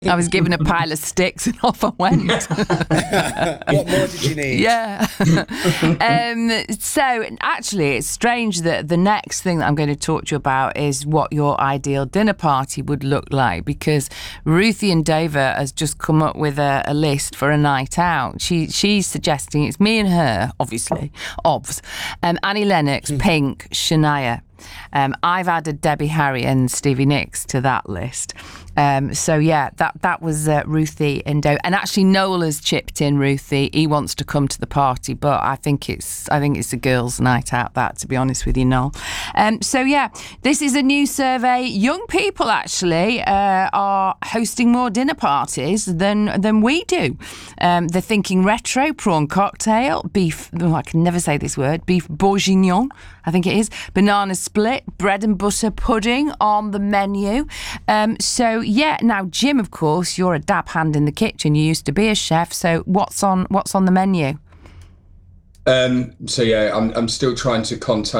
I was given a pile of sticks and off I went. What more did you need? Yeah. So actually, it's strange that the next thing that I'm going to talk to you about is what your ideal dinner party would look like, because Ruthie and Dava has just come up with a list for a night out. She's suggesting it's me and her, obviously, Annie Lennox, Pink, Shania. I've added Debbie Harry and Stevie Nicks to that list. So yeah, that was Ruthie and Dave. And actually Noel has chipped in. Ruthie, he wants to come to the party, but I think it's a girls' night out, that, to be honest with you, Noel. So yeah, this is a new survey. Young people actually are hosting more dinner parties than we do. They're thinking retro, prawn cocktail, beef, I can never say this word, beef bourguignon, I think it is, banana split, bread and butter pudding on the menu. So yeah, now Jim, of course, you're a dab hand in the kitchen. You used to be a chef. So what's on the menu? So yeah, I'm still trying to conquer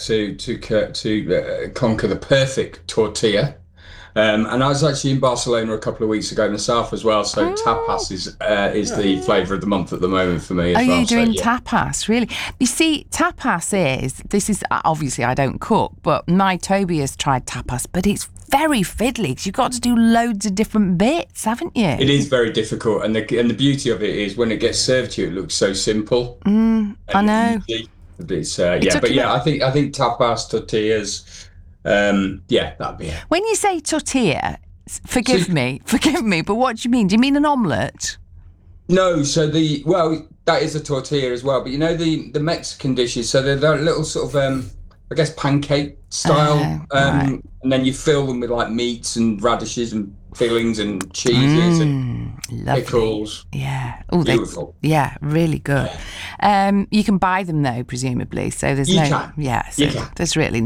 the perfect tortilla. And I was actually in Barcelona a couple of weeks ago in the south as well. So tapas is the flavour of the month at the moment for me as well. Are you doing tapas, really? You see, this is obviously I don't cook, but my Toby has tried tapas, but it's very fiddly because you've got to do loads of different bits, haven't you? It is very difficult, and the beauty of it is when it gets served to you, it looks so simple. I know. It's I think tapas, tortillas. That'd be it. When you say tortilla, forgive me, but what do you mean? Do you mean an omelette? No, that is a tortilla as well. But you know the Mexican dishes, so they're little sort of I guess pancake style, right. And then you fill them with like meats and radishes and fillings and cheeses and pickles. Yeah, beautiful. Really good. You can buy them though, presumably. So there's you can. Yeah, so you can. There's really